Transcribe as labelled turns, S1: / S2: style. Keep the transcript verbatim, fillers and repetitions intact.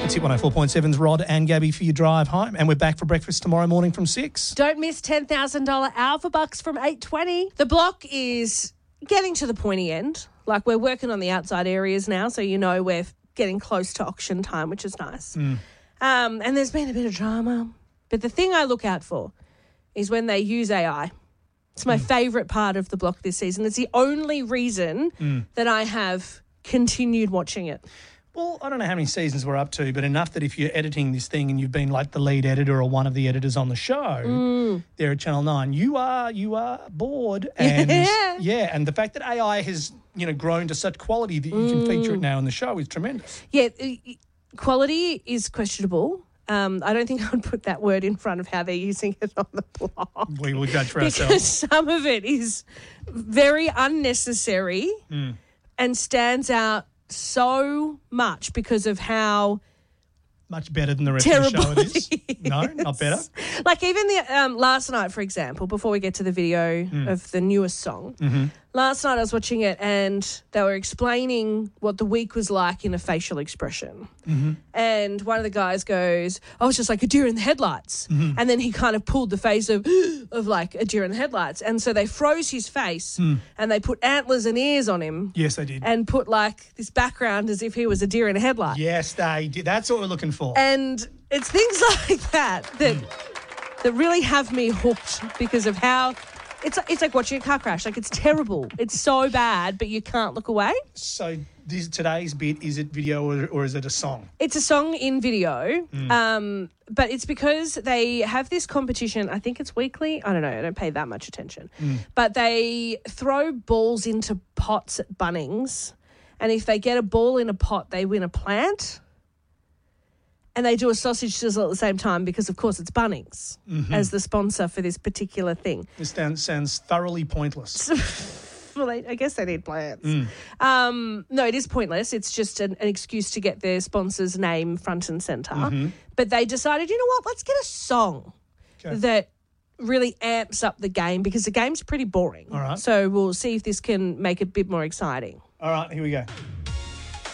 S1: It's Hit one oh four point seven's Rod and Gabby for your drive home. And we're back for breakfast tomorrow morning from six.
S2: Don't miss ten thousand dollars Alpha Bucks from eight twenty. The block is getting to the pointy end. Like, we're working on the outside areas now, so you know we're getting close to auction time, which is nice.
S1: Mm.
S2: Um, and there's been a bit of drama. But the thing I look out for is when they use A I. It's my mm. favourite part of the block this season. It's the only reason mm. that I have continued watching it.
S1: Well, I don't know how many seasons we're up to, but enough that if you're editing this thing and you've been like the lead editor or one of the editors on the show mm. there at Channel nine, you are you are bored. And
S2: yeah.
S1: yeah, and the fact that A I has, you know, grown to such quality that you mm. can feature it now in the show is tremendous.
S2: Yeah, quality is questionable. Um, I don't think I would put that word in front of how they're using it on the blog.
S1: We will judge for
S2: because
S1: ourselves.
S2: Some of it is very unnecessary
S1: mm. and
S2: stands out so much because of how
S1: much better than the rest
S2: terrible
S1: of the show it is.
S2: It is.
S1: No, not better.
S2: Like even the um, last night, for example, before we get to the video mm. of the newest song, mm-hmm. last night I was watching it and they were explaining what the week was like in a facial expression. Mm-hmm. And one of the guys goes, "I was just like a deer in the headlights." Mm-hmm. And then he kind of pulled the face of, of like a deer in the headlights. And so they froze his face mm. and they put antlers and ears on him.
S1: Yes, they did.
S2: And put like this background as if he was a deer in a headlight.
S1: Yes, they did. That's what we're looking for.
S2: And it's things like that that mm. that really have me hooked because of how it's it's like watching a car crash. Like, it's terrible. It's so bad, but you can't look away.
S1: So this, today's bit, is it video or, or is it a song?
S2: It's a song in video, mm. um, but it's because they have this competition. I think it's weekly. I don't know. I don't pay that much attention. Mm. But they throw balls into pots at Bunnings, and if they get a ball in a pot, they win a plant. And they do a sausage sizzle at the same time because, of course, it's Bunnings mm-hmm. as the sponsor for this particular thing.
S1: This sounds, sounds thoroughly pointless.
S2: Well, they, I guess they need plants. Mm. Um, no, it is pointless. It's just an, an excuse to get their sponsor's name front and centre. Mm-hmm. But they decided, you know what, let's get a song okay. that really amps up the game because the game's pretty boring.
S1: All right.
S2: So we'll see if this can make it a bit more exciting.
S1: All right, here we go.